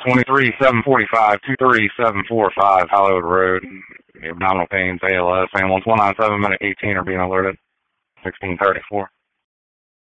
23745, 23745 Hollywood Road. Abdominal pains, ALS, ambulance 197, minute 18 are being alerted. 1634.